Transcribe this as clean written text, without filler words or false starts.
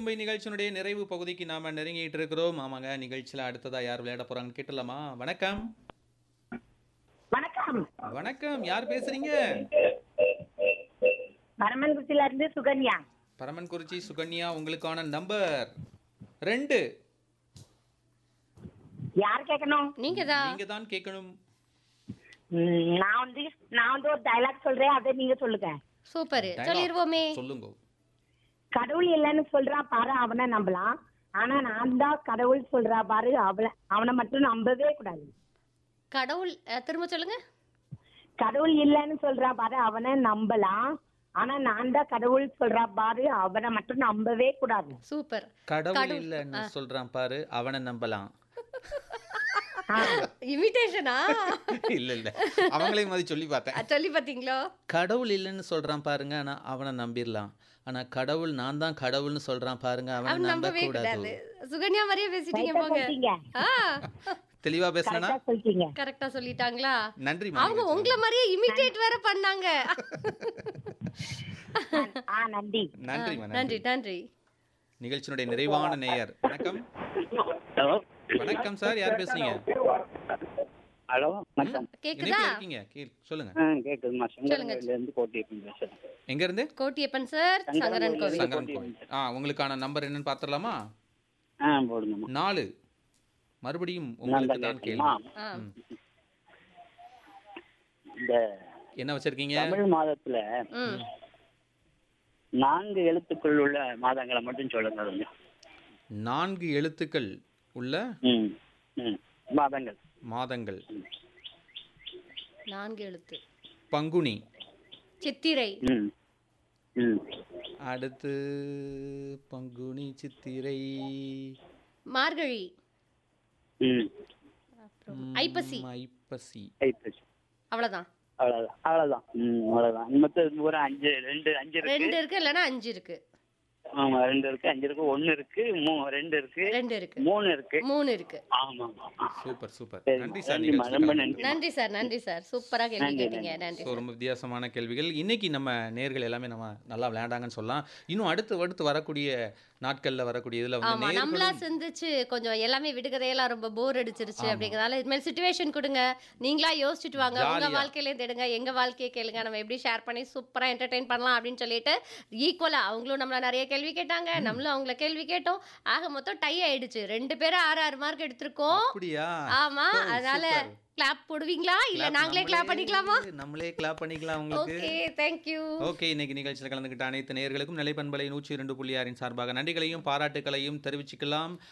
தும்பை நிகழ்ச்சியினுடைய நிறைவு பகுதிக்கு நாம நெருங்கிட்டு இருக்கிறோம். ஆமாங்க, நிகழ்ச்சியில அடுத்ததா யார் விளையாட போறாங்கன்னு கேட்டலாமா? வணக்கம். வணக்கம். வணக்கம், யார் பேசுறீங்க? பரமன்குச்சில இருந்து சுகன்யா. பரமன்குறிச்சி சுகன்யா, உங்களுக்கான நம்பர் 2. யார் கேட்கணும்? நீங்க தான் கேட்கணும். நான் வந்து ஒரு டயலாக் சொல்றேன், அதை நீங்க சொல்லுங்க. Super, Dialogue. சொல்லிருவோமே. சொல்லுங்க. கடவுள் இல்லைன்னு சொல்றான் பாரு, அவனை நம்பலாம். ஆனா நான் தான் கடவுள் சொல்றா பாரு, அவனை மட்டும் நம்பவே கூடாது. கடவுள் திரும்ப சொல்லுங்க. கடவுள் இல்லைன்னு சொல்றா பாரு, அவனை நம்பலாம். ஆனா நான் தான் கடவுள் சொல்றா பாரு, அவனை மட்டும் நம்பவே கூடாது. சூப்பர். கடவுள் இல்லன்னு சொல்றான் பாரு, அவனை நம்பலாம். இமிடேஷனா? இல்ல அவங்களே மாதிரி சொல்லி பார்த்தேன். சொல்லி பாத்தீங்களோ? கடவுள் இல்லைன்னு சொல்றான் பாருங்க, ஆனா அவனை நம்பிடலாம். ஆனா கடவுள் நான் தான் கடவுள்னு சொல்றான் பாருங்க, அவனை அவன் நம்ப நம்பவே கூடாது. கூடாது. சுகன்யா மாதிரியே பேசிட்டீங்க கரெக்டா போங்க. சொல்லிட்டீங்க. தெளிவா பேசுனா கரெக்டா சொல்லிட்டீங்க. கரெக்டா சொல்லிட்டாங்களா? நன்றி. அவங்க உங்கள மாதிரியே இமிடேட் வேற பண்ணாங்க. நன்றி. நன்றி. நன்றி நன்றி. நிகழ்ச்சியினுடைய நிறைவான நேயர். வணக்கம். ஹலோ வணக்கம் சார், யார் பேசுறீங்க? ஹலோ வணக்கம். கேக்குதா? இணைப்பில் இருக்கீங்க, சொல்லுங்க. கேக்குதுமா. சங்கரன்கோயில இருந்து கோட்டியப்பன் பேசுறேன். எங்க இருந்து? கோட்டியப்பன் சார், சங்கரன் கோவில். சங்கரன் கோவில். உங்களுக்கான நம்பர் என்னன்னு பாத்துடலாமா? போடுங்கம்மா. 4. மறுபடியும் உங்களுக்கு தான் கேள்வி. இந்த என்ன வச்சிருக்கீங்க? தமிழ் மாதத்துல 4 எழுத்துக்கள் உள்ள மாதங்களை மட்டும் சொல்லுங்க. 4 எழுத்துக்கள் உள்ள மாதங்கள். 4 எழுத்து. பங்குனி, சித்திரை, அடுத்து பங்குனி, சித்திரை, மார்கழி, ஐப்பசி. அவ்வளவுதான். மொத்தம் ஒரு 5 2 இருக்கு, இல்லன்னா 5 இருக்கு. ஆமா, 2 இருக்கு, 5 இருக்கு, 1 இருக்கு, 2 இருக்கு, 2 இருக்கு, 3 இருக்கு. ஆமா. சூப்பர். சரி, நன்றி சார். ரொம்ப நன்றி. நன்றி சார். சூப்பரா கேள்வி கேட்டீங்க. நன்றி. ரொம்ப வித்தியாசமான கேள்விகள். இன்னைக்கு நம்ம நேர்கள் எல்லாமே நம்ம நல்லா விளையாண்டாங்கன்னு சொல்லலாம். இன்னும் அடுத்து வரக்கூடிய நாட்கள்ல வரக்கூடிய இதுல ஆமா, நம்மளா சிந்திச்சு கொஞ்சம் எல்லாமே விடுகதையெல்லாம் ரொம்ப போர் அடிச்சிருச்சு அப்படிங்கறதால இது மாதிரி சிச்சுவேஷன் கொடுங்க, நீங்களா யோசிச்சுட்டு வாங்க, உங்க வாழ்க்கையில தேடுங்க, எங்க வாழ்க்கையை கேளுங்க, நம்ம எப்படி ஷேர் பண்ணி சூப்பரா என்டர்டெயின் பண்ணலாம் அப்படின்னு சொல்லிட்டு ஈக்குவலா அவங்களும் நம்மள நிறைய கேள்வி கேட்டாங்க, நம்மளும் அவங்கள கேள்வி கேட்டோம். ஆக மொத்தம் டை ஆயிடுச்சு. 2 பேரும் 6 மார்க் எடுத்திருக்கோம். அப்படியா? ஆமா, அதனால கிளாப் போடுவீங்களா இல்ல நாங்களே கிளாப் பண்ணிக்கலாமா? நம்மளே கிளாப் பண்ணிக்கலாம் உங்களுக்கு. Okay, thank you. ஓகே, இன்னைக்கு நிகழ்ச்சியில் கலந்துக்கிட்ட அனைத்து நேயர்களுக்கும் நிலைப்பண்பலை 102.6 சார்பாக நன்றிகளையும் பாராட்டுகளையும் தெரிவிச்சுக்கலாம்.